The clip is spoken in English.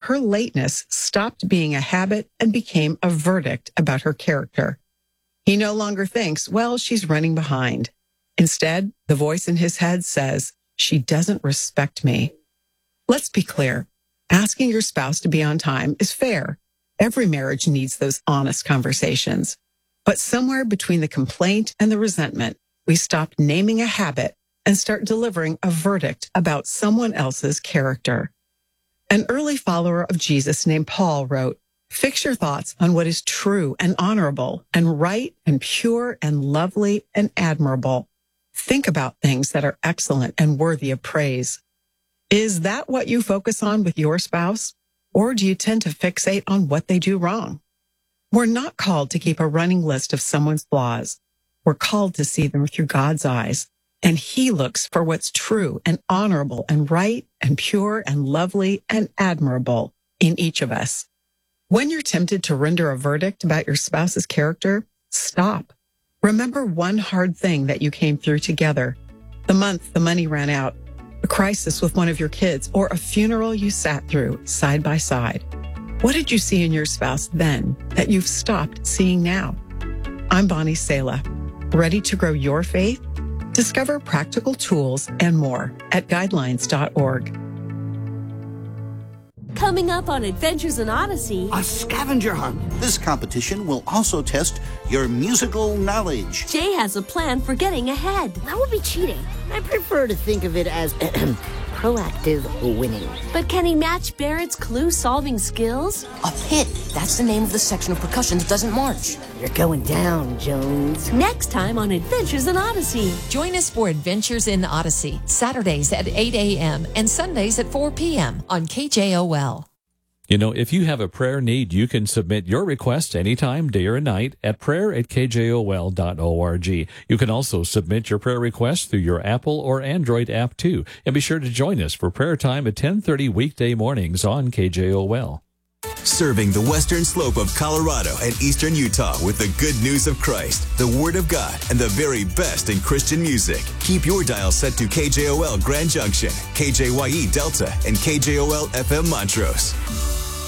her lateness stopped being a habit and became a verdict about her character. He no longer thinks, well, she's running behind. Instead, the voice in his head says, she doesn't respect me. Let's be clear. Asking your spouse to be on time is fair. Every marriage needs those honest conversations. But somewhere between the complaint and the resentment, we stop naming a habit and start delivering a verdict about someone else's character. An early follower of Jesus named Paul wrote, "Fix your thoughts on what is true and honorable and right and pure and lovely and admirable. Think about things that are excellent and worthy of praise." Is that what you focus on with your spouse? Or do you tend to fixate on what they do wrong? We're not called to keep a running list of someone's flaws. We're called to see them through God's eyes. And He looks for what's true and honorable and right and pure and lovely and admirable in each of us. When you're tempted to render a verdict about your spouse's character, stop. Remember one hard thing that you came through together. The month the money ran out, a crisis with one of your kids, or a funeral you sat through side by side. What did you see in your spouse then that you've stopped seeing now? I'm Bonnie Sala. Ready to grow your faith? Discover practical tools and more at guidelines.org. Coming up on Adventures in Odyssey, a scavenger hunt. This competition will also test your musical knowledge. Jay has a plan for getting ahead. That would be cheating. I prefer to think of it as proactive winning. But can he match Barrett's clue-solving skills? A pit. That's the name of the section of percussion that doesn't march. You're going down, Jones. Next time on Adventures in Odyssey. Join us for Adventures in Odyssey, Saturdays at 8 a.m. and Sundays at 4 p.m. on KJOL. You know, if you have a prayer need, you can submit your request anytime, day or night, at prayer@kjol.org. You can also submit your prayer request through your Apple or Android app, too. And be sure to join us for prayer time at 10:30 weekday mornings on KJOL. Serving the western slope of Colorado and eastern Utah with the good news of Christ, the Word of God, and the very best in Christian music. Keep your dial set to KJOL Grand Junction, KJYE Delta, and KJOL FM Montrose.